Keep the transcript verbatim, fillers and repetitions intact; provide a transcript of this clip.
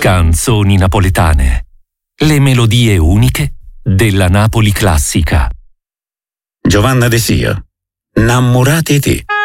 Canzoni napoletane. Le melodie uniche della Napoli classica. Giovanna De Sio, Innamorati te.